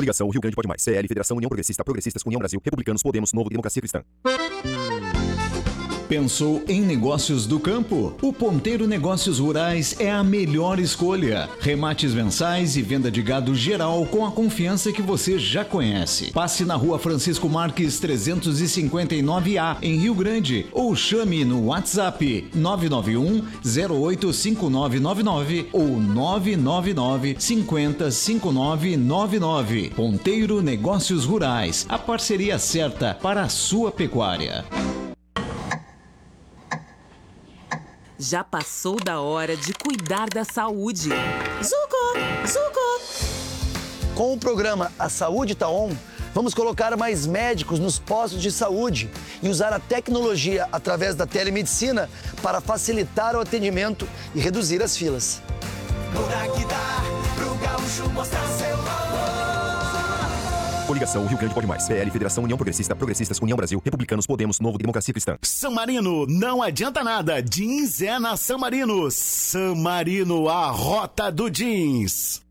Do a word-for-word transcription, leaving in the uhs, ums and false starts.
Coligação Rio Grande Pode Mais. C L, Federação União Progressista, Progressistas, União Brasil, Republicanos, Podemos, Novo e Democracia Cristã. Pensou em negócios do campo? O Ponteiro Negócios Rurais é a melhor escolha. Remates mensais e venda de gado geral com a confiança que você já conhece. Passe na Rua Francisco Marques trezentos e cinquenta e nove A, em Rio Grande, ou chame no WhatsApp nove nove um, zero oito cinco nove nove nove ou nove nove nove, cinco zero cinco nove nove nove. Ponteiro Negócios Rurais, a parceria certa para a sua pecuária. Já passou da hora de cuidar da saúde. Zuco, Zuco. Com o programa A Saúde Tá On, vamos colocar mais médicos nos postos de saúde e usar a tecnologia através da telemedicina para facilitar o atendimento e reduzir as filas. Muda que dá pro gaúcho mostrar seu valor. Coligação Rio Grande Pode Mais. C L, Federação União Progressista, Progressistas, União Brasil, Republicanos, Podemos, Novo e Democracia Cristã. San Marino, não adianta nada. Jeans é na San Marino. San Marino, a rota do jeans.